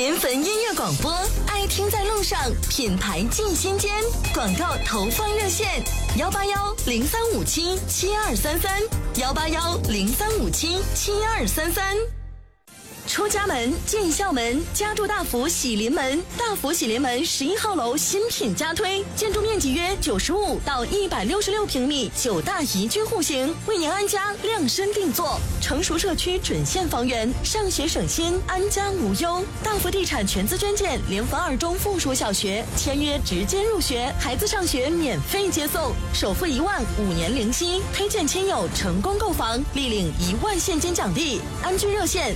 临汾音乐广播，爱听在路上，品牌进心间。广告投放热线：181-0357-7233，181-0357-7233。出家门进校门，家住大福喜临门。大福喜临门11号楼新品加推，建筑面积约95到166平米，9大宜居户型，为您安家量身定做。成熟社区准现房源，上学省心，安家无忧。大福地产全资捐建临汾2中附属小学，签约直接入学，孩子上学免费接送，首付1万，5年零息。推荐亲友成功购房，立领1万现金奖励。安居热线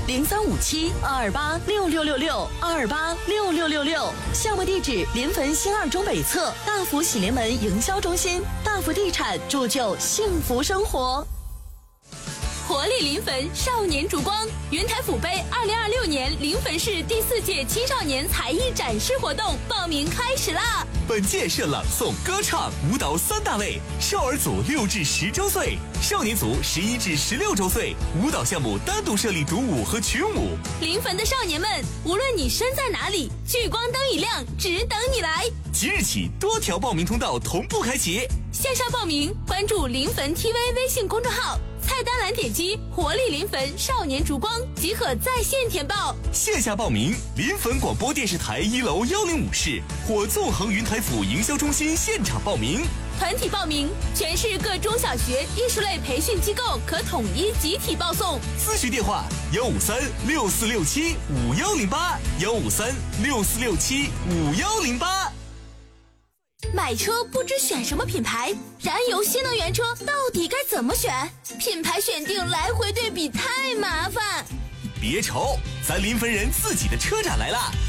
0357-228-6666，228-6666。项目地址：临汾新2中北侧大福喜临门营销中心。大福地产铸就幸福生活。 活力临汾少年烛光云台府杯2026年临汾市第4届青少年才艺展示活动报名开始啦！ 本届设朗诵、歌唱、舞蹈3大类，少儿组6至10周岁，少年组11至16周岁，舞蹈项目单独设立独舞和群舞。 临汾的少年们，无论你身在哪里，聚光灯一亮，只等你来。 即日起，多条报名通道同步开启。 线上报名，关注临汾 TV 微信公众号，菜单栏点击活力临汾少年烛光即可在线填报。 线下报名，临汾广播电视台1楼105室或纵横云台府营销中心现场报名。 团体报名，全市各中小学艺术类培训机构可统一集体报送。 咨询电话153-6467-5108，153-6467-5108。 买车不知选什么品牌，燃油新能源车到底该怎么选？品牌选定来回对比太麻烦。 别愁，咱临汾人自己的车展来了。